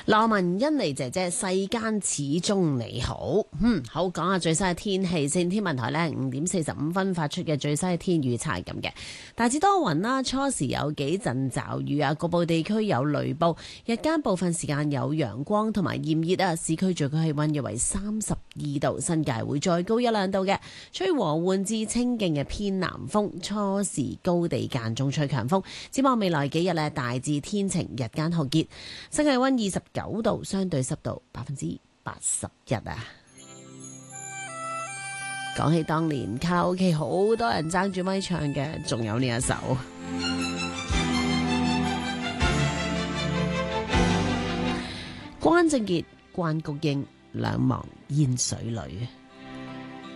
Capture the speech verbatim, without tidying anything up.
羅文欣妮姐姐，世間始終你好。嗯，好，講下最新嘅天氣先。天文台呢五點四十五分發出嘅最新嘅天預測係咁嘅，大致多雲啦，初時有幾陣驟雨啊，局部地區有雷暴，日間部分時間有陽光同埋炎熱啊，市區最高氣溫約為三十二度，新界會再高一兩度嘅，吹和緩至清勁嘅偏南風，初時高地間中吹強風。展望未來幾日呢，大致天晴，日間酷熱，新氣溫二十九度，相對濕度百分之八十一啊！講起當年卡拉 OK 好多人爭住咪唱嘅，仲有呢一首關正傑、關菊英兩忘煙水裏。